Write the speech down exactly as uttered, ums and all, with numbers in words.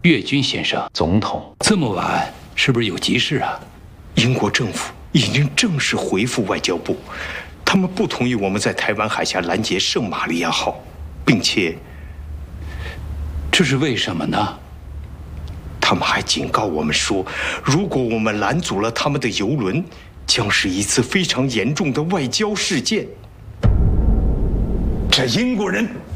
岳军先生， 总统， 这么晚是不是有急事啊？ 英国政府已经正式回复外交部，他们不同意我们在台湾海峡拦截圣玛利亚号，并且， 这是为什么呢？ 他们还警告我们说，如果我们拦阻了他们的游轮，将是一次非常严重的外交事件。 这英国人